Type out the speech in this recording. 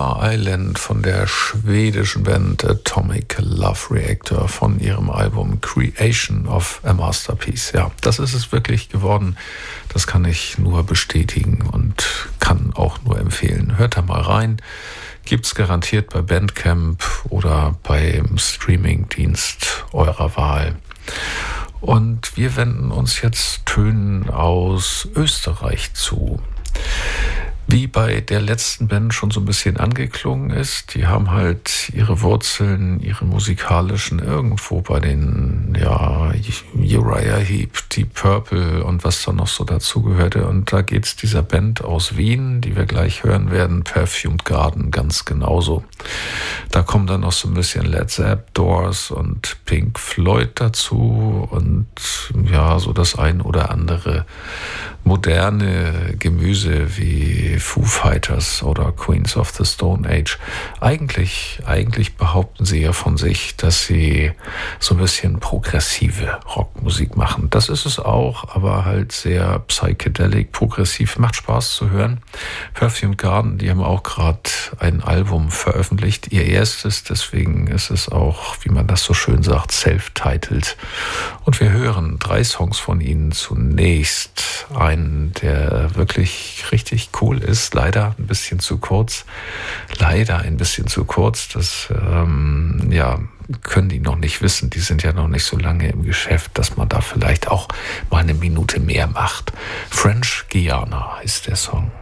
Elma Island von der schwedischen Band Atomic Love Reactor von ihrem Album Creation of a Masterpiece. Ja, das ist es wirklich geworden. Das kann ich nur bestätigen und kann auch nur empfehlen. Hört da mal rein. Gibt's garantiert bei Bandcamp oder beim Streamingdienst eurer Wahl. Und wir wenden uns jetzt Tönen aus Österreich zu. Wie bei der letzten Band schon so ein bisschen angeklungen ist, die haben halt ihre Wurzeln, ihre musikalischen irgendwo bei den, ja, Uriah Heep, Deep Purple und was da noch so dazugehörte. Und da geht's dieser Band aus Wien, die wir gleich hören werden, Perfumed Garden, ganz genauso. Da kommen dann noch so ein bisschen Led Zeppelin, Doors und Pink Floyd dazu und ja, so das ein oder andere moderne Gemüse wie Foo Fighters oder Queens of the Stone Age. Eigentlich behaupten sie ja von sich, dass sie so ein bisschen progressive Rockmusik machen. Das ist es auch, aber halt sehr psychedelic, progressiv, macht Spaß zu hören. Perfumed Garden, die haben auch gerade ein Album veröffentlicht, ihr erstes, deswegen ist es auch, wie man das so schön sagt, self-titled. Und wir hören 3 Songs von ihnen. Zunächst einen, der wirklich richtig cool ist, leider ein bisschen zu kurz. Das können die noch nicht wissen. Die sind ja noch nicht so lange im Geschäft, dass man da vielleicht auch mal eine Minute mehr macht. French Guiana ist der Song.